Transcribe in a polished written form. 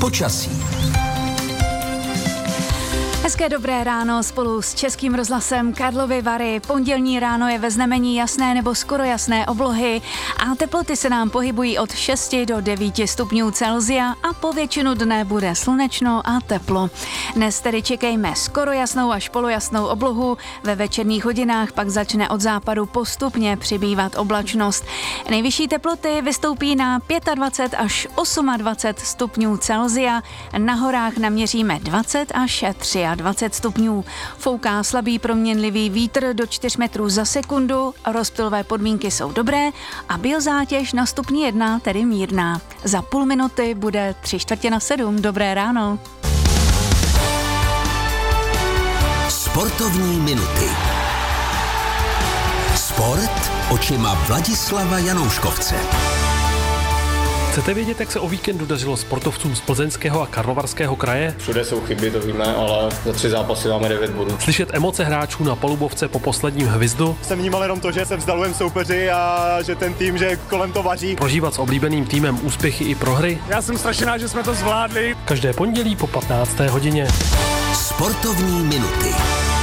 Počasí. Hezké dobré ráno spolu s Českým rozhlasem Karlovy Vary. Pondělní ráno je ve znamení jasné nebo skoro jasné oblohy a teploty se nám pohybují od 6 do 9 stupňů Celsia a po většinu dne bude slunečno a teplo. Dnes tedy čekejme skoro jasnou až polojasnou oblohu, ve večerních hodinách pak začne od západu postupně přibývat oblačnost. Nejvyšší teploty vystoupí na 25 až 28 stupňů Celsia, na horách naměříme 20 až 23 stupňů. Fouká slabý proměnlivý vítr do 4 metrů za sekundu, rozptylové podmínky jsou dobré a biozátěž na stupni 1, tedy mírná. Za půl minuty bude 6:45. Dobré ráno. Sportovní minuty. Sport očima Vladislava Janouškovce. Chcete vědět, jak se o víkendu dařilo sportovcům z Plzeňského a Karlovarského kraje? Všude jsou chyby, to víme, ale za 3 zápasy máme 9 bodů. Slyšet emoce hráčů na palubovce po posledním hvizdu? Jsem vnímal jenom to, že se vzdalujeme soupeři a že ten tým, že kolem to vaří. Prožívat s oblíbeným týmem úspěchy i prohry? Já jsem strašně rád, že jsme to zvládli. Každé pondělí po 15. hodině. Sportovní minuty.